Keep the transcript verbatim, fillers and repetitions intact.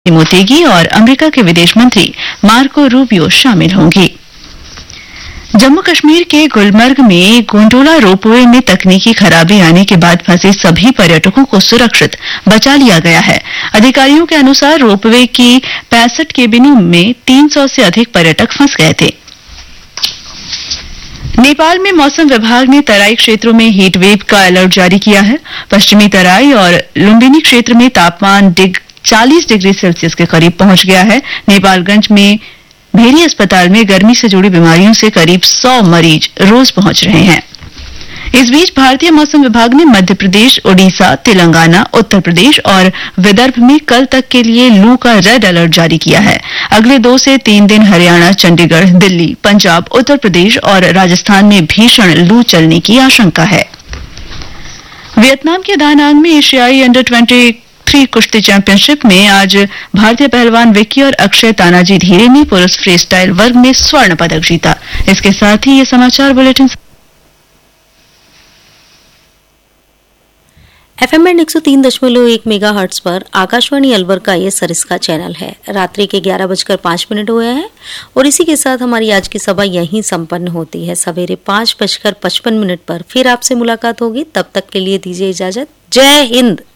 Motegi और America के विदेश मंत्री मार्को रूबियो शामिल होंगे। जम्मू कश्मीर के गुलमर्ग में गोंडोला रोपवे में तकनीकी खराबी आने के बाद फंसे सभी पर्यटकों को सुरक्षित बचा लिया गया है। अधिकारियों के अनुसार रोपवे की पैंसठ केबिनों में तीन सौ से अधिक पर्यटक फंस गए थे। नेपाल में मौसम विभाग ने तराई क्षेत्रों में हीट वेव का अलर्ट जारी किया है। पश्चिमी तराई और लुम्बिनी क्षेत्र में तापमान डिग चालीस डिग्री सेल्सियस के करीब पहुंच गया है। नेपालगंज में भेरी अस्पताल में गर्मी से जुड़ी बीमारियों से करीब सौ मरीज रोज पहुंच रहे हैं। इस बीच भारतीय मौसम विभाग ने मध्य प्रदेश, ओडिशा, तेलंगाना, उत्तर प्रदेश और विदर्भ में कल तक के लिए लू का रेड अलर्ट जारी किया है। अगले दो से तीन दिन हरियाणा, चंडीगढ़, दिल्ली, पंजाब, उत्तर प्रदेश और राजस्थान में भीषण लू चलने की आशंका है। वियतनाम के दानांग में एशियाई अंडर ट्वेंटी थ्री कुश्ती चैंपियनशिप में आज भारतीय पहलवान विक्की और अक्षय तानाजी धीरे ने पुरुष फ्री स्टाइल वर्ग में स्वर्ण पदक जीता। इसके साथ ही ये समाचार बुलेटिन एफएम बैंड एक सौ तीन दशमलव एक मेगा हर्ट्ज पर आकाशवाणी अलवर का ये सरिस्का चैनल है। रात्रि के ग्यारह बजकर पांच मिनट हुए हैं और इसी के साथ हमारी आज की सभा यहीं संपन्न होती है। सवेरे पांच बजकर पचपन मिनट पर फिर आपसे मुलाकात होगी। तब तक के लिए दीजिए इजाजत। जय हिंद।